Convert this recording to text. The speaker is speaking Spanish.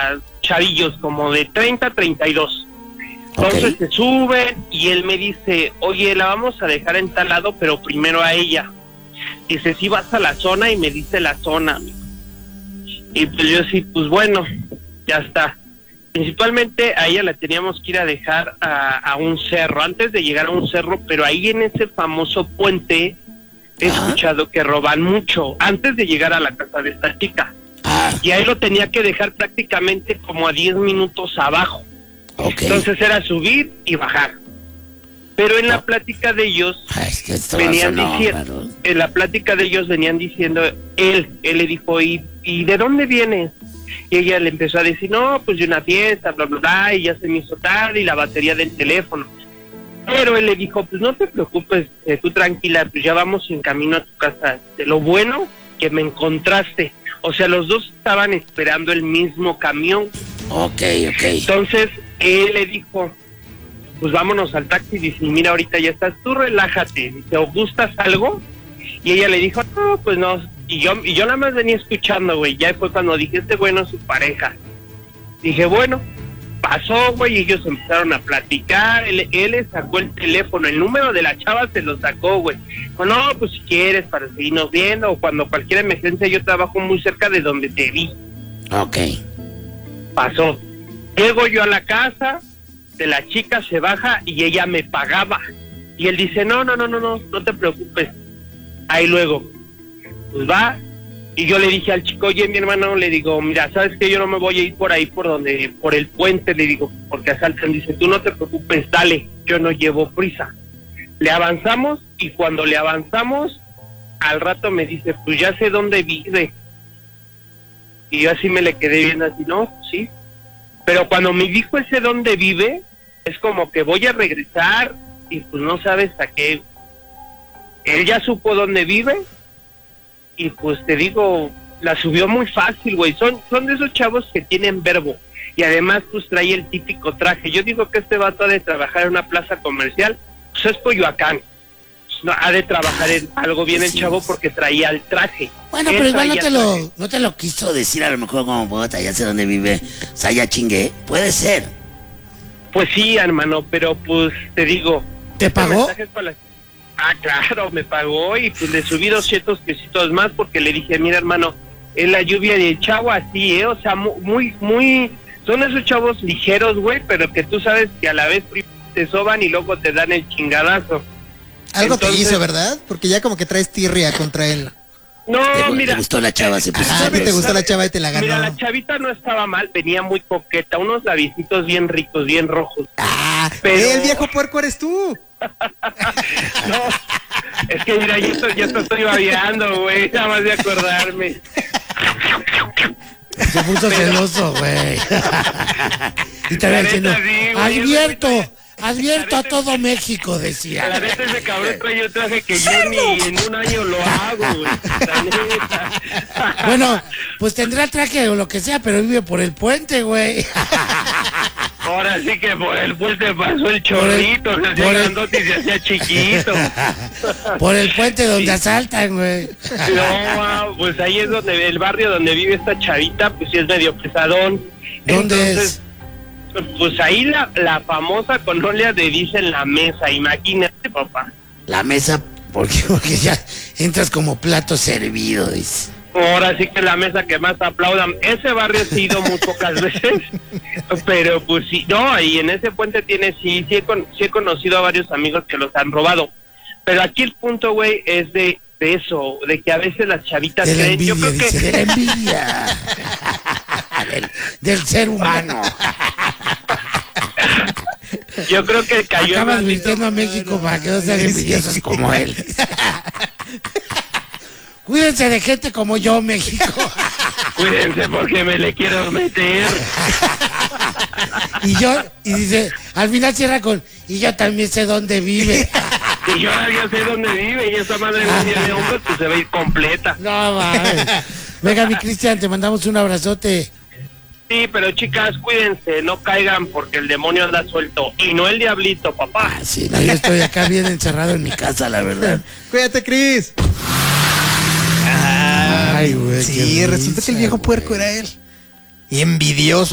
a chavillos como de 30 a 32. Entonces se suben y él me dice, oye, la vamos a dejar en tal lado, pero primero a ella. Dice, si vas a la zona, y me dice la zona. Y pues yo sí, pues bueno, ya está. Principalmente a ella la teníamos que ir a dejar a un cerro, antes de llegar a un cerro, pero ahí en ese famoso puente he escuchado que roban mucho, antes de llegar a la casa de esta chica. Y ahí lo tenía que dejar prácticamente como a 10 minutos abajo. Entonces era subir y bajar. Pero en la plática de ellos venían diciendo, en la plática de ellos venían diciendo, él le dijo, ¿y de dónde vienes? Y ella le empezó a decir, no, pues de una fiesta, bla, bla, bla, y ya se me hizo tarde, y la batería del teléfono. Pero él le dijo, pues no te preocupes, tú tranquila, pues ya vamos en camino a tu casa. De lo bueno que me encontraste. O sea, los dos estaban esperando el mismo camión. Entonces, él le dijo, pues vámonos al taxi. Dice, mira, ahorita ya estás, tú relájate. Dice, ¿o gustas algo? Y ella le dijo, no, pues no. Y yo nada más venía escuchando, güey. Ya fue cuando dije, este güey no es su pareja. Dije, bueno, pasó, güey, y ellos empezaron a platicar. Él le sacó el teléfono, el número de la chava se lo sacó, güey. Dijo, no, pues si quieres, para seguirnos viendo, o cuando cualquier emergencia, yo trabajo muy cerca de donde te vi. Pasó. Llego yo a la casa de la chica, se baja y ella me pagaba. Y él dice, no te preocupes. Ahí luego, pues va. Y yo le dije al chico, oye, mi hermano, le digo, mira, ¿sabes qué? Yo no me voy a ir por ahí, por el puente, le digo, porque asaltan. Dice, tú no te preocupes, dale, yo no llevo prisa. Le avanzamos, y cuando le avanzamos, al rato me dice, pues ya sé dónde vive. Y yo así me le quedé viendo así, no, sí. Pero cuando me dijo ese dónde vive, es como que voy a regresar, y pues no sabes a qué. Él ya supo dónde vive, y pues te digo, la subió muy fácil, güey. Son de esos chavos que tienen verbo, y además pues trae el típico traje. Yo digo que este vato ha de trabajar en una plaza comercial, pues es Coyoacán. No, ha de trabajar en algo bien el chavo, porque traía el traje. Bueno, pero igual no te lo quiso decir, a lo mejor como, bota, ya sé dónde vive, o sea, ya chingué, puede ser. Pues sí, hermano, pero pues te digo, ¿te pagó? Claro, me pagó, y pues le subí 200 pesitos más, porque le dije, mira, hermano, es la lluvia de chavo así, o sea, muy, son esos chavos ligeros, güey, pero que tú sabes que a la vez te soban y luego te dan el chingadazo. Algo te hizo, ¿verdad? Porque ya como que traes tirria contra él. No, mira. ¿Te gustó la chava? Se puso te gustó la chava y te la ganó. Mira, la chavita no estaba mal, venía muy coqueta, unos labiecitos bien ricos, bien rojos. Pero el viejo puerco eres tú. No, es que mira, yo te estoy babeando, güey, nada más de acordarme. Se puso celoso, güey. Y te diciendo, advierto a todo México, decía. La neta, ese cabrón trae un traje que yo ni en un año lo hago, güey. La neta. Bueno, pues tendrá traje o lo que sea, pero vive por el puente, güey. Ahora sí que por el puente pasó el chorrito, se hacía grandote y se hacía chiquito. Por el puente donde asaltan, güey. No, pues ahí es donde el barrio donde vive esta chavita, pues sí es medio pesadón. ¿Dónde es? Pues ahí la famosa colonia de Dicen La Mesa, imagínate, papá. La mesa, porque ya entras como plato servido, dice. Ahora sí que la mesa que más aplaudan. Ese barrio sí he ido muy pocas veces, pero pues sí, no, y en ese puente sí he conocido a varios amigos que los han robado. Pero aquí el punto, güey, es de eso, de que a veces las chavitas de la creen, envidia, yo creo dice, que... de la envidia. del ser humano. Yo creo que cayó... Acabas mintiendo a México para que no sean envidiosos como él. Cuídense de gente como yo, México. Cuídense porque me le quiero meter. Y dice, al final cierra con, y yo también sé dónde vive. Y yo ya sé dónde vive, y esa madre no tiene hombres, pues se va a ir completa. No, mames. Venga, mi Cristian, te mandamos un abrazote. Sí, pero chicas, cuídense, no caigan porque el demonio anda suelto. Y no el diablito, papá. Sí, no, yo estoy acá bien encerrado en mi casa, la verdad. Cuídate, Cris. Ay, güey. Sí, resulta que el viejo puerco era él. Y envidioso.